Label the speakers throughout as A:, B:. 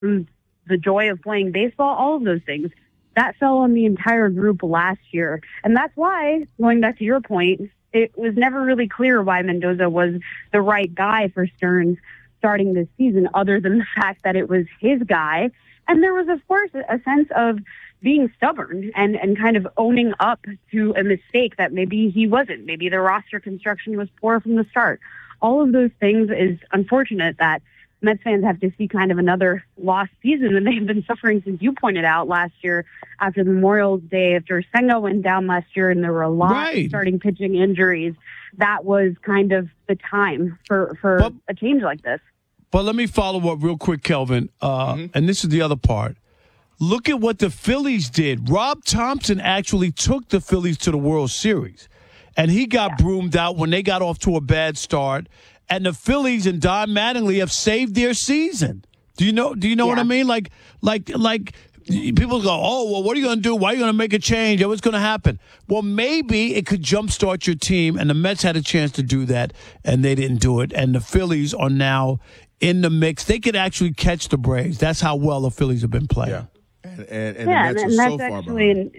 A: from the joy of playing baseball, all of those things. That fell on the entire group last year. And that's why, going back to your point, it was never really clear why Mendoza was the right guy for Stearns starting this season, other than the fact that it was his guy. And there was, of course, a sense of being stubborn and kind of owning up to a mistake that maybe he wasn't. Maybe the roster construction was poor from the start. All of those things is unfortunate that Mets fans have to see kind of another lost season, and they've been suffering, since you pointed out, last year after the Memorial Day, after Senga went down last year, and there were a lot of starting pitching injuries. That was kind of the time for a change like this.
B: But let me follow up real quick, Kelvin, and this is the other part. Look at what the Phillies did. Rob Thompson actually took the Phillies to the World Series, and he got broomed out when they got off to a bad start. And the Phillies and Don Mattingly have saved their season. Do you know what I mean? Like people go, oh, well, what are you going to do? Why are you going to make a change? What's going to happen? Well, maybe it could jumpstart your team, and the Mets had a chance to do that, and they didn't do it. And the Phillies are now in the mix. They could actually catch the Braves. That's how well the Phillies have been playing.
C: Yeah. And the Mets are so far behind.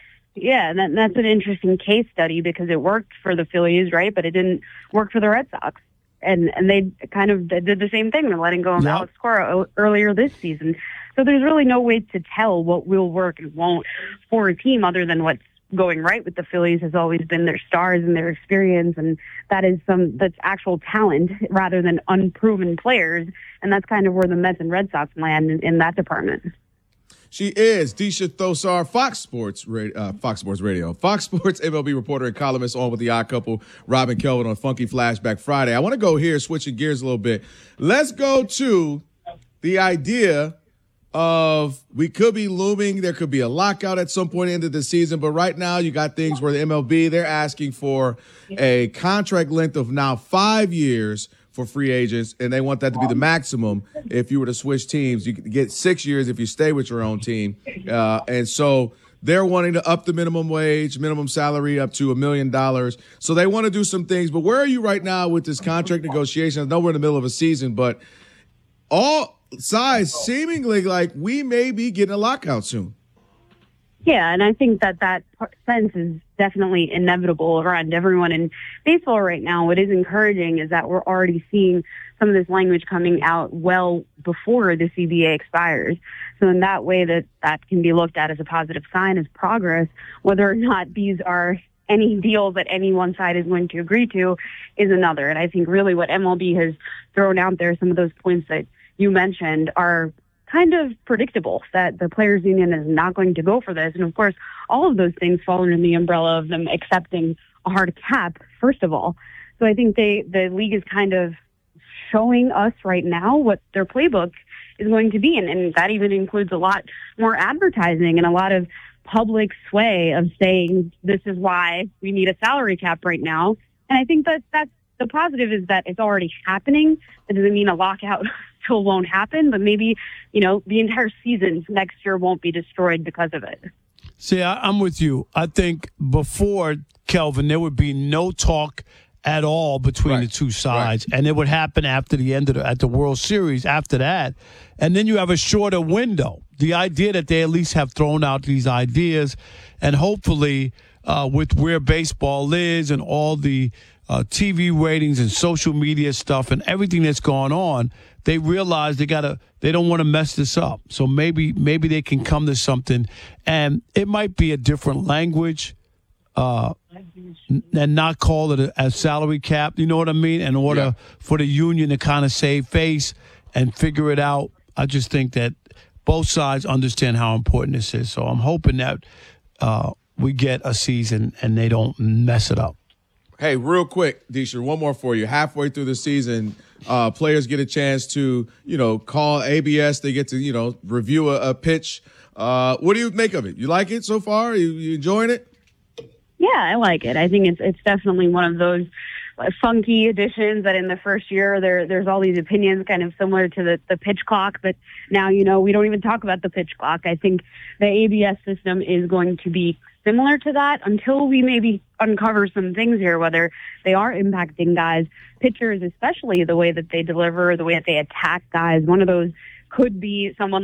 A: That's an interesting case study because it worked for the Phillies, right? But it didn't work for the Red Sox. And they kind of did the same thing. They're letting go of Alex Cora earlier this season. So there's really no way to tell what will work and won't for a team other than what's going right with the Phillies has always been their stars and their experience. And that is that's actual talent rather than unproven players. And that's kind of where the Mets and Red Sox land in that department.
C: She is Disha Thosar, Fox Sports Radio, Fox Sports MLB reporter and columnist, on with the odd couple, Rob and Kelvin, on Funky Flashback Friday. I want to go here, switching gears a little bit. Let's go to the idea of we could be looming. There could be a lockout at some point into the season, but right now you got things where the MLB, they're asking for a contract length of now 5 years for free agents, and they want that to be the maximum. If you were to switch teams, you could get 6 years if you stay with your own team. And so they're wanting to up the minimum wage, minimum salary up to $1 million. So they want to do some things. But where are you right now with this contract negotiation? I know we're in the middle of a season, but all sides seemingly like we may be getting a lockout soon.
A: Yeah, and I think that sense is definitely inevitable around everyone in baseball right now. What is encouraging is that we're already seeing some of this language coming out well before the CBA expires. So in that way, that can be looked at as a positive sign, as progress. Whether or not these are any deals that any one side is going to agree to is another. And I think really what MLB has thrown out there, some of those points that you mentioned, are kind of predictable, that the players union is not going to go for this. And of course, all of those things fall under the umbrella of them accepting a hard cap, first of all. So I think the league is kind of showing us right now what their playbook is going to be. And that even includes a lot more advertising and a lot of public sway of saying, this is why we need a salary cap right now. And I think that's the positive, is that it's already happening. That doesn't mean a lockout still won't happen, but maybe, the entire season next year won't be destroyed because of it.
B: See, I'm with you. I think before, Kelvin, there would be no talk at all between the two sides, and it would happen after the end of at the World Series after that. And then you have a shorter window. The idea that they at least have thrown out these ideas, and hopefully with where baseball is and all the TV ratings and social media stuff and everything that's going on, they realize they don't want to mess this up. So maybe they can come to something, and it might be a different language, and not call it a salary cap. You know what I mean? In order for the union to kind of save face and figure it out. I just think that both sides understand how important this is. So I'm hoping that we get a season and they don't mess it up.
C: Hey, real quick, Disha, one more for you. Halfway through the season, players get a chance to, call ABS. They get to, review a pitch. What do you make of it? You like it so far? You enjoying it?
A: Yeah, I like it. I think it's definitely one of those funky additions that in the first year there's all these opinions kind of similar to the pitch clock, but now, we don't even talk about the pitch clock. I think the ABS system is going to be similar to that until we maybe uncover some things here, whether they are impacting guys, pitchers, especially the way that they deliver, the way that they attack guys. One of those could be someone